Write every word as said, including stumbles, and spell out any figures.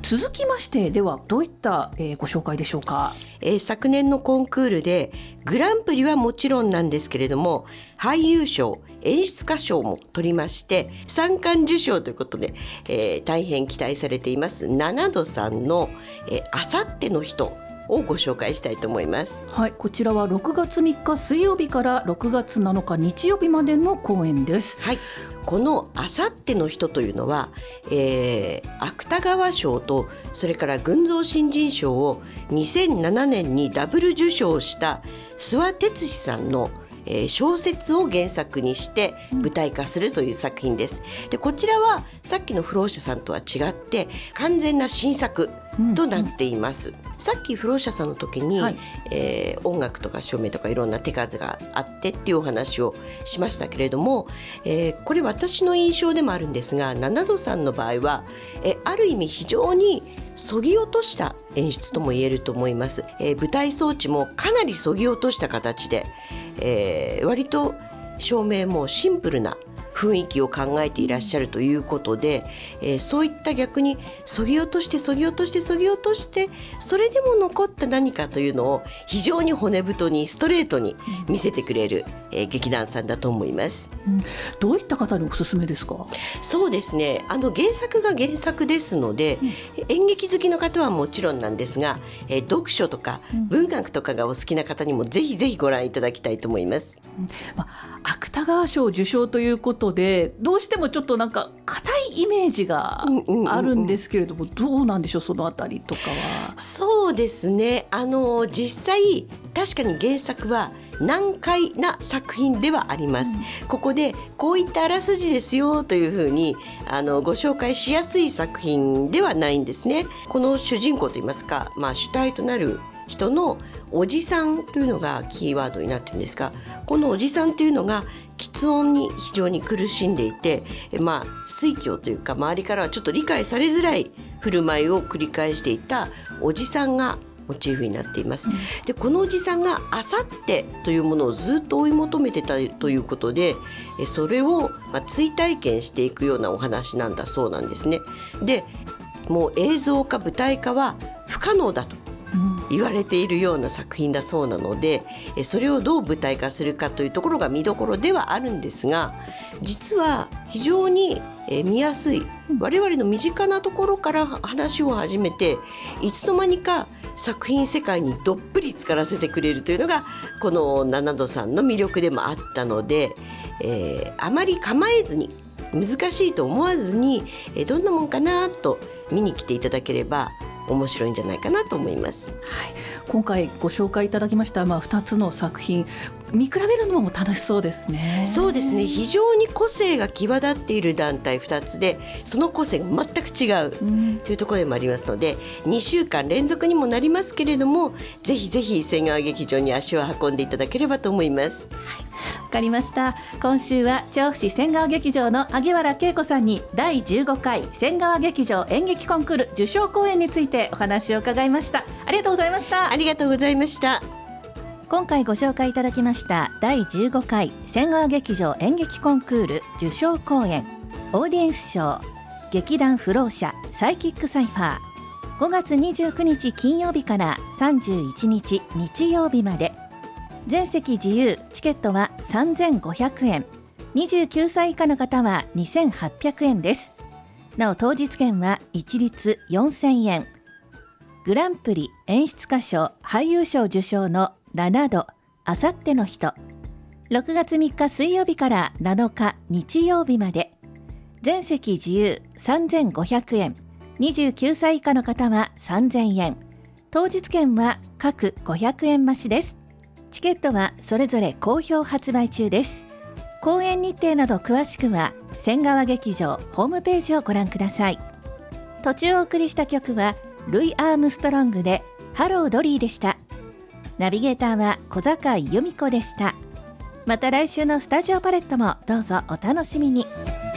続きましてではどういった、えー、ご紹介でしょうか。 えー、昨年のコンクールでグランプリはもちろんなんですけれども、俳優賞、演出家賞も取りまして三冠受賞ということで、えー、大変期待されています七度さんの、えー、あさっての人をご紹介したいと思います。 はい、こちらはろくがつみっか水曜日からろくがつなのか日曜日までの公演です。 はい、このあさっての人というのは、えー、芥川賞とそれから群像新人賞をにせんななねんにダブル受賞した諏訪哲司さんのえー、小説を原作にして舞台化するという作品です。でこちらはさっきの不老者さんとは違って完全な新作となっています、うんうん、さっき不老者さんの時に、はい、えー、音楽とか照明とかいろんな手数があってっていうお話をしましたけれども、えー、これ私の印象でもあるんですが、七度さんの場合は、えー、ある意味非常にそぎ落とした演出とも言えると思います、えー、舞台装置もかなりそぎ落とした形で、えー、割と照明もシンプルな雰囲気を考えていらっしゃるということで、えー、そういった逆にそぎ落としてそぎ落としてそぎ落としてそれでも残った何かというのを非常に骨太にストレートに見せてくれる、えー、劇団さんだと思います、 うん、どういった方におすすめですか？ そうですね、あの原作が原作ですので、うん、演劇好きの方はもちろんなんですが、えー、読書とか文学とかがお好きな方にもぜひぜひご覧いただきたいと思います、 うん、まあ、芥川賞受賞ということでどうしてもちょっとなんか硬いイメージがあるんですけれども、うんうんうんうん、どうなんでしょう、そのあたりとかは。 そうですね、あの実際確かに原作は難解な作品ではあります、うん、ここでこういったあらすじですよというふうにあのご紹介しやすい作品ではないんですね。この主人公といいますか、まあ、主体となる人のおじさんというのがキーワードになってるんですが、このおじさんというのが喫音に非常に苦しんでいて、まあ酔狂というか周りからはちょっと理解されづらい振る舞いを繰り返していたおじさんがモチーフになっています、うん、でこのおじさんがあさってというものをずっと追い求めてたということで、それをまあ追体験していくようなお話なんだそうなんですね。でもう映像化舞台化は不可能だと言われているような作品だそうなので、それをどう舞台化するかというところが見どころではあるんですが、実は非常に見やすい、我々の身近なところから話を始めていつの間にか作品世界にどっぷり浸からせてくれるというのがこの七度さんの魅力でもあったので、えー、あまり構えずに難しいと思わずに、えー、どんなもんかなと見に来ていただければ面白いんじゃないかなと思います、はい、 今回ご紹介いただきました、まあ、ふたつの作品見比べるのも楽しそうですね。 そうですね、非常に個性が際立っている団体ふたつでその個性が全く違う、うん、というところでもありますのでにしゅうかん連続にもなりますけれども、ぜひぜひ千川劇場に足を運んでいただければと思います。 はい、わかりました。今週は調布市千川劇場の萩原恵子さんにだいじゅうごかい千川劇場演劇コンクール受賞公演についてお話を伺いました。ありがとうございました。 ありがとうございました。 今回ご紹介いただきましただいじゅうごかい千川劇場演劇コンクール受賞公演オーディエンス賞劇団不老者サイキックサイファー、ごがつにじゅうくにち金曜日からさんじゅういちにち日曜日まで、全席自由、チケットはさんぜんごひゃくえん、にじゅうきゅうさい以下の方はにせんはっぴゃくえんです。なお当日券は一律よんせんえん。グランプリ演出家賞俳優賞受賞のななどあさっての人、ろくがつみっか水曜日からなのか日曜日まで、全席自由さんぜんごひゃくえん、にじゅうきゅうさい以下の方はさんぜんえん、当日券は各ごひゃくえん増しです。チケットはそれぞれ好評発売中です。公演日程など詳しくは千川劇場ホームページをご覧ください。途中お送りした曲はルイ・アームストロングでハロードリーでした。ナビゲーターは小坂井由美子でした。また来週のスタジオパレットもどうぞお楽しみに。